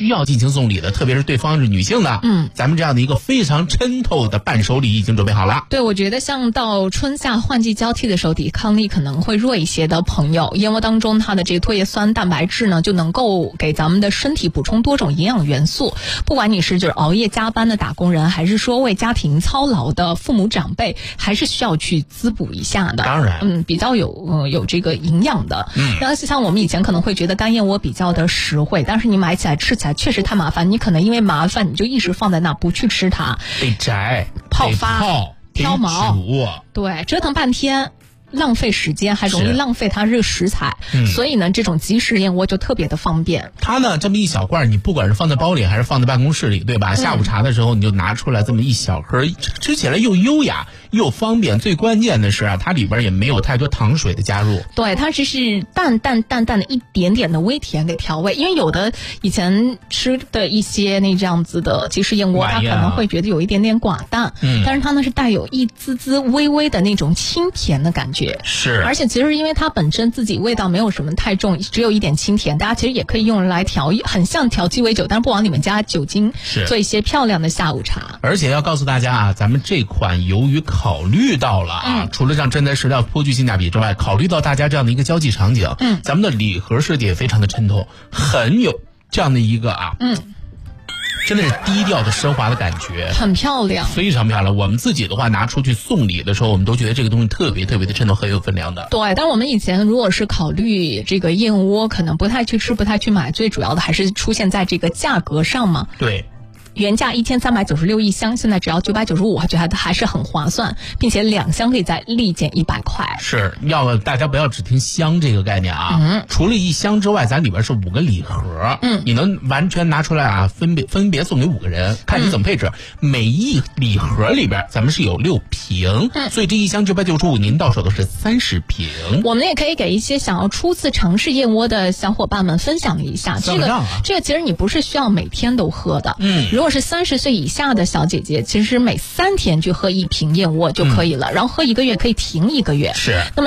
需要进行送礼的，特别是对方是女性的，咱们这样的一个非常抻透的伴手礼已经准备好了。 对，我觉得像到春夏换季交替的时候，抵抗力可能会弱一些的朋友，燕窝当中它的这个唾液酸蛋白质呢，就能够给咱们的身体补充多种营养元素。不管你是就是熬夜加班的打工人，还是说为家庭操劳的父母长辈，还是需要去滋补一下的。 当然， 比较有这个营养的。然后像我们以前可能会觉得干燕窝比较的实惠，但是你买起来吃起来确实太麻烦，你可能因为麻烦你就一直放在那不去吃它， 得摘、 泡发、挑毛，对，折腾半天。浪费时间，还容易浪费它这个食材，所以呢，这种即食燕窝就特别的方便。 它呢，这么一小罐，你不管是放在包里还是放在办公室里，对吧？下午茶的时候你就拿出来这么一小盒，吃起来又优雅又方便。最关键的是啊，它里边也没有太多糖水的加入。 对，它只是淡淡的一点点的微甜给调味。因为有的以前吃的一些那这样子的即食燕窝，它可能会觉得有一点点寡淡，但是它呢是带有一滋滋微微的那种清甜的感觉。 是， 而且其实因为它本身自己味道没有什么太重，只有一点清甜，大家其实也可以用来调，很像调鸡尾酒，但是不往里面加酒精，做一些漂亮的下午茶。 而且要告诉大家啊，咱们这款由于考虑到了除了让真材实料颇具性价比之外，考虑到大家这样的一个交际场景，咱们的礼盒设计也非常的衬透，很有这样的一个真的是低调的奢华的感觉， 很漂亮， 非常漂亮。我们自己的话拿出去送礼的时候，我们都觉得这个东西特别特别的衬透，很有分量的。 对，但我们以前如果是考虑这个燕窝，可能不太去吃，不太去买，最主要的还是出现在这个价格上嘛。 对。 原价1396一箱，现在只要995，我觉得还是很划算，并且2箱可以再立减100块。 是，要大家不要只听箱这个概念啊，除了一箱之外，咱里边是5个礼盒，你能完全拿出来啊，分别送给5个人，看你怎么配置。每一礼盒里边咱们是有6瓶，所以这一箱995，您到手的是30瓶。 我们也可以给一些想要初次尝试燕窝的小伙伴们分享一下，这个其实你不是需要每天都喝的，如果是30岁以下的小姐姐，其实每3天去喝1瓶燕窝就可以了，然后喝1个月可以停1个月。 是。 那么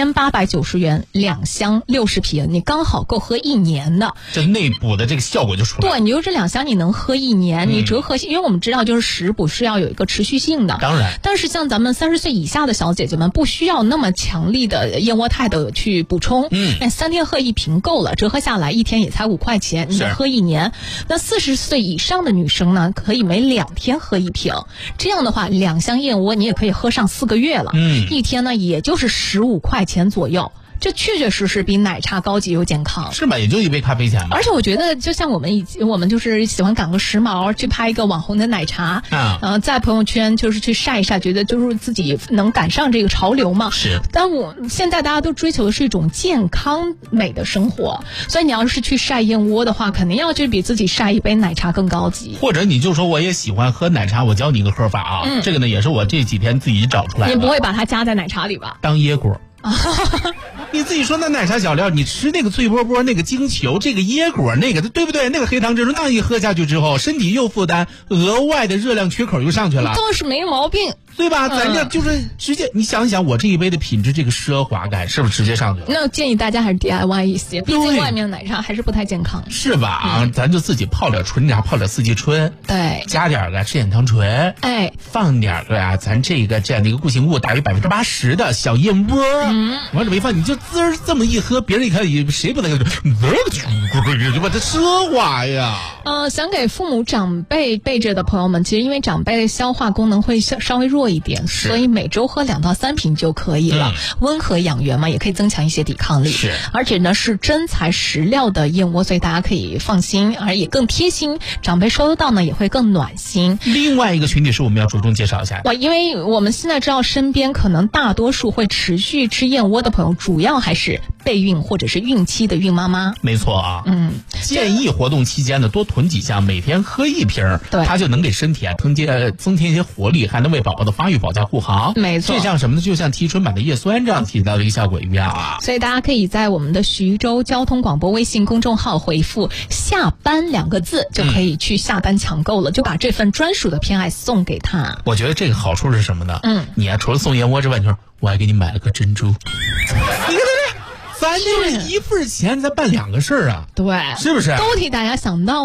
1890元2箱60瓶，你刚好够喝1年的。 这内补的这个效果就出来了。 对，你就这2箱你能喝1年，你折合，因为我们知道就是食补是要有一个持续性的。 当然。 但是像咱们30岁以下的小姐姐们，不需要那么强力的燕窝肽的去补充。3天喝1瓶够了，折合下来1天也才5块钱，你能喝1年。那40岁以上的女生呢，可以每2天喝1瓶，这样的话2箱燕窝你也可以喝上4个月了，一天呢也就是15块钱左右。这确确实实比奶茶高级又健康， 是吧？也就1杯咖啡钱吧。 而且我觉得，就像我们就是喜欢赶个时髦，去拍一个网红的奶茶，在朋友圈就是去晒一晒，觉得就是自己能赶上这个潮流嘛。 是。 但我现在大家都追求的是一种健康美的生活，所以你要是去晒燕窝的话，肯定要去比自己晒一杯奶茶更高级。 或者你就说我也喜欢喝奶茶，我教你一个喝法啊，这个呢也是我这几天自己找出来的。 你不会把它加在奶茶里吧？ 当椰果。你自己说那奶茶小料，你吃那个脆波波，那个晶球，这个椰果，那个对不对？那个黑糖珍珠，那一喝下去之后，身体又负担，额外的热量缺口又上去了， 倒是没毛病。 对吧？咱这就是直接，你想一想，我这一杯的品质，这个奢华感是不是直接上去了？ 那建议大家还是 DIY 一些，毕竟外面奶茶还是不太健康， 是吧？咱就自己泡点纯茶，泡点四季春， 对， 加点个赤藓糖醇，放点个啊，咱这样的一个固形物大于80%的小燕窝，往这么一放，你就滋儿这么一喝，别人一看，谁不能就把它奢华呀？ 想给父母长辈备着的朋友们，其实因为长辈的消化功能会稍微弱一点，所以每周喝2到3瓶就可以了，温和养元嘛，也可以增强一些抵抗力。 是， 而且呢是真材实料的燕窝，所以大家可以放心，而也更贴心，长辈收到呢也会更暖心。 另外一个群体是我们要着重介绍一下的， 因为我们现在知道身边可能大多数会持续吃燕窝的朋友，主要还是备孕或者是孕期的孕妈妈。 没错啊，建议活动期间呢多囤几箱，每天喝1瓶，它就能给身体啊增添一些活力，还能为宝宝的发育保驾护航。 没错， 这像什么呢？就像提纯版的叶酸这样起到的一个效果一样啊。 所以大家可以在我们的徐州交通广播微信公众号回复下班2个字，就可以去下单抢购了，就把这份专属的偏爱送给他。 我觉得这个好处是什么呢？你啊除了送燕窝之外，你说我还给你买了个珍珠，你看咱就是1份钱咱办2个事儿啊， 对， 是不是？ 都替大家想到